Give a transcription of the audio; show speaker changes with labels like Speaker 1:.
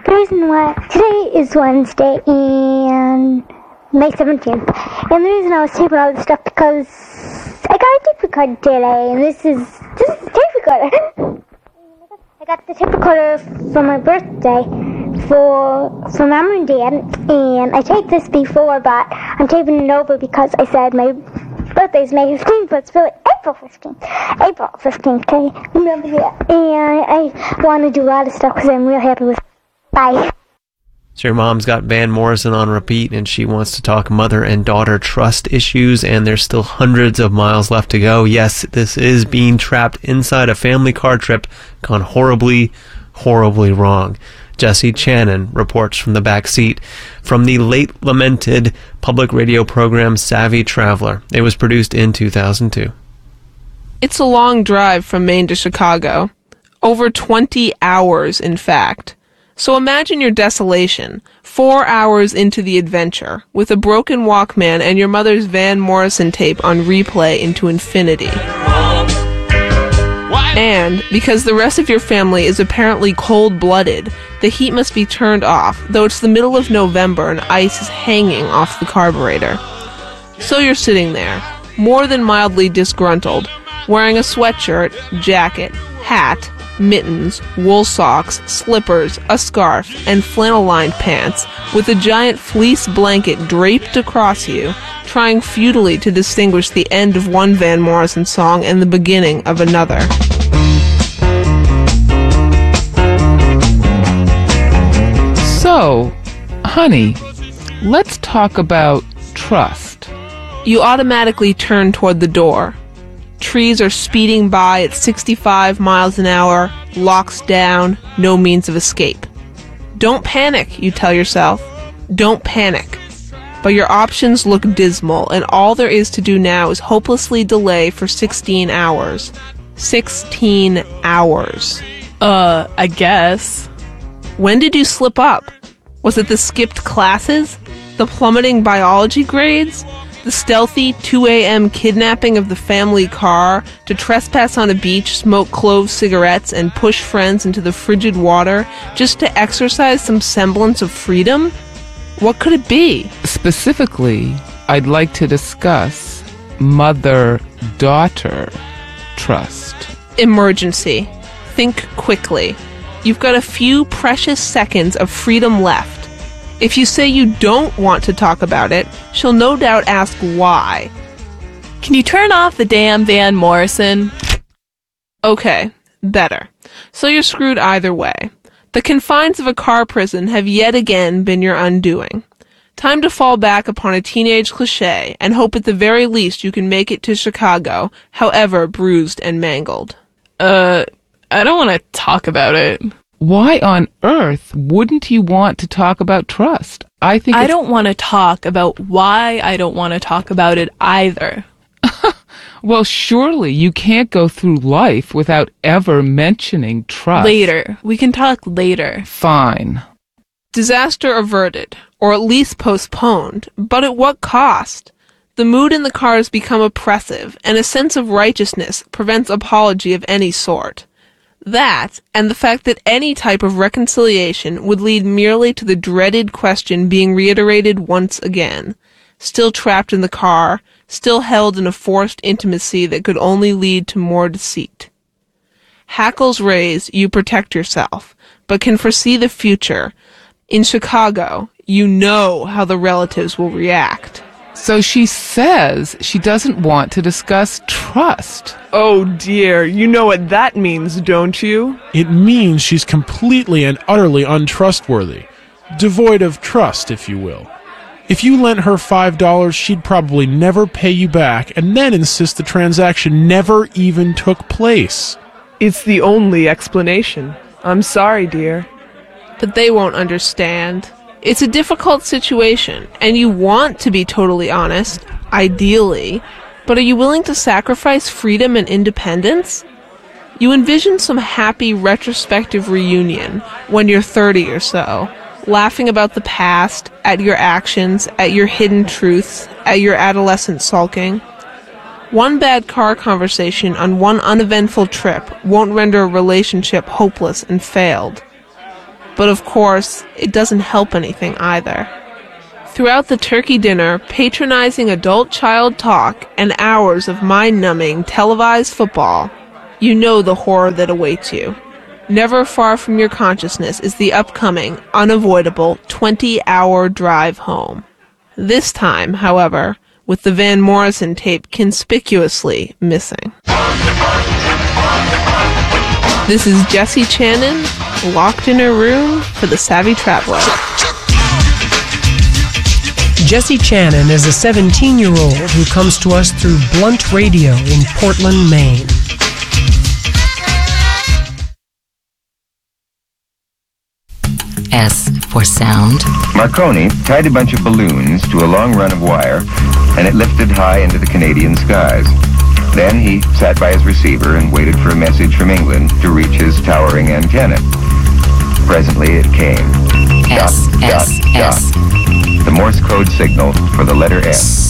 Speaker 1: The reason why today is Wednesday and May 17th, and the reason I was taping all this stuff because I got a tape recorder today, and this is a tape recorder. I got the tape recorder for my birthday for Mom and Dad, and I taped this before, but I'm taping it over because I said my birthday's May 15th, but it's really April 15th. April 15th, okay? Remember that. And I want to do a lot of stuff because I'm real happy with it. Bye.
Speaker 2: So your mom's got Van Morrison on repeat, and she wants to talk mother and daughter trust issues, and there's still hundreds of miles left to go. Yes, this is being trapped inside a family car trip gone horribly, horribly wrong. Jesse Channon reports from the back seat from the late lamented public radio program Savvy Traveler. It was produced in 2002.
Speaker 3: It's a long drive from Maine to Chicago. Over 20 hours, in fact. So imagine your desolation, 4 hours into the adventure, with a broken Walkman and your mother's Van Morrison tape on replay into infinity. And, because the rest of your family is apparently cold-blooded, the heat must be turned off, though it's the middle of November and ice is hanging off the carburetor. So you're sitting there, more than mildly disgruntled, wearing a sweatshirt, jacket, hat, mittens, wool socks, slippers, a scarf, and flannel-lined pants, with a giant fleece blanket draped across you, trying futilely to distinguish the end of one Van Morrison song and the beginning of another.
Speaker 4: So, honey, let's talk about trust.
Speaker 3: You automatically turn toward the door. Trees are speeding by at 65 miles an hour, locks down, no means of escape. Don't panic, you tell yourself. Don't panic. But your options look dismal, and all there is to do now is hopelessly delay for 16 hours. 16 hours.
Speaker 5: I guess.
Speaker 3: When did you slip up? Was it the skipped classes? The plummeting biology grades? The stealthy 2 a.m. kidnapping of the family car to trespass on a beach, smoke clove cigarettes, and push friends into the frigid water just to exercise some semblance of freedom? What could it be?
Speaker 4: Specifically, I'd like to discuss mother-daughter trust.
Speaker 3: Emergency. Think quickly. You've got a few precious seconds of freedom left. If you say you don't want to talk about it, she'll no doubt ask why.
Speaker 5: Can you turn off the damn Van Morrison?
Speaker 3: Okay, better. So you're screwed either way. The confines of a car prison have yet again been your undoing. Time to fall back upon a teenage cliché and hope at the very least you can make it to Chicago, however bruised and mangled.
Speaker 5: I don't want to talk about it.
Speaker 4: Why on earth wouldn't you want to talk about trust? I don't
Speaker 5: want to talk about why I don't want to talk about it either.
Speaker 4: Well, surely you can't go through life without ever mentioning trust.
Speaker 5: Later. We can talk later.
Speaker 4: Fine.
Speaker 3: Disaster averted, or at least postponed, but at what cost? The mood in the car has become oppressive, and a sense of righteousness prevents apology of any sort. That, and the fact that any type of reconciliation would lead merely to the dreaded question being reiterated once again. Still trapped in the car, still held in a forced intimacy that could only lead to more deceit. Hackles raise, you protect yourself, but can foresee the future. In Chicago, you know how the relatives will react.
Speaker 4: So she says she doesn't want to discuss trust.
Speaker 3: Oh dear, you know what that means, don't you?
Speaker 6: It means she's completely and utterly untrustworthy. Devoid of trust, if you will. If you lent her $5, she'd probably never pay you back and then insist the transaction never even took place.
Speaker 7: It's the only explanation. I'm sorry, dear.
Speaker 3: But they won't understand. It's a difficult situation, and you want to be totally honest, ideally, but are you willing to sacrifice freedom and independence? You envision some happy retrospective reunion when you're 30 or so, laughing about the past, at your actions, at your hidden truths, at your adolescent sulking. One bad car conversation on one uneventful trip won't render a relationship hopeless and failed. But of course, it doesn't help anything either. Throughout the turkey dinner, patronizing adult-child talk, and hours of mind-numbing televised football, you know the horror that awaits you. Never far from your consciousness is the upcoming, unavoidable 20-hour drive home. This time, however, with the Van Morrison tape conspicuously missing. This is Jessie Channon, locked in her room for the Savvy Traveler.
Speaker 8: Jessie Channon is a 17-year-old who comes to us through Blunt Radio in Portland, Maine.
Speaker 9: S for sound.
Speaker 10: Marconi tied a bunch of balloons to a long run of wire, and it lifted high into the Canadian skies. Then he sat by his receiver and waited for a message from England to reach his towering antenna. Presently it came.
Speaker 9: S,
Speaker 10: dot,
Speaker 9: S,
Speaker 10: dot,
Speaker 9: S.
Speaker 10: dot. The Morse code signal for the letter S.